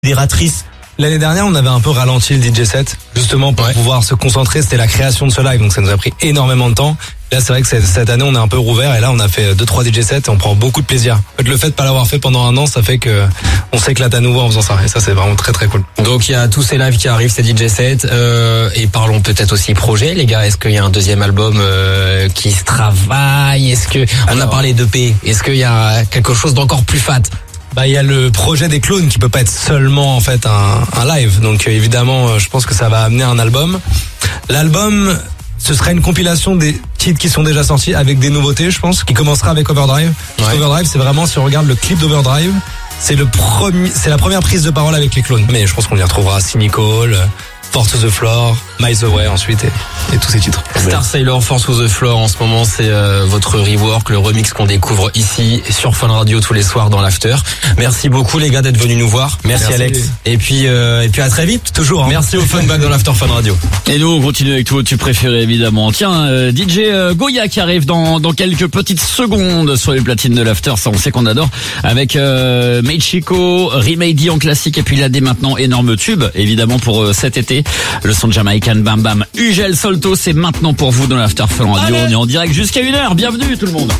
fédératrice. L'année dernière, on avait un peu ralenti le DJ set, justement pour pouvoir se concentrer. C'était la création de ce live, donc ça nous a pris énormément de temps. Là, c'est vrai que cette année, on est un peu rouvert et là, on a fait 2-3 DJ sets et on prend beaucoup de plaisir. En fait, le fait de pas l'avoir fait pendant un an, ça fait que on s'éclate à nouveau en faisant ça. Et ça, c'est vraiment très très cool. Donc, il y a tous ces lives qui arrivent, ces DJ sets. Et parlons peut-être aussi projet, les gars. Est-ce qu'il y a un deuxième album qui se travaille? Est-ce que on a parlé d'EP? Est-ce qu'il y a quelque chose d'encore plus fat? Bah, il y a le projet des clones qui peut pas être seulement en fait un live. Donc évidemment, je pense que ça va amener un album. L'album, ce sera une compilation des titres qui sont déjà sortis avec des nouveautés, je pense, qui commencera avec Overdrive. Ouais. Overdrive, c'est vraiment, si on regarde le clip d'Overdrive, c'est la première prise de parole avec les clones. Mais je pense qu'on y retrouvera Cynical, Force to the Floor, Miles Away ensuite et tous ces titres. Star Sailor, Force to the Floor en ce moment, c'est votre rework, le remix qu'on découvre ici sur Fun Radio tous les soirs dans l'after. Merci beaucoup les gars d'être venus nous voir. Merci Alex. Et puis à très vite toujours. Hein. Merci au Fun Back dans l'after Fun Radio. Et nous on continue avec tout tu préféré évidemment. Tiens, DJ Goya qui arrive dans quelques petites secondes sur les platines de l'after, ça on sait qu'on adore, avec Mexico, Remedy en classique et puis là dès maintenant énorme tube évidemment pour cet été. Le son de Jamaican Bam Bam, Ugel Solto, c'est maintenant pour vous dans l'After Fun Radio. On est en direct jusqu'à 1h. Bienvenue tout le monde.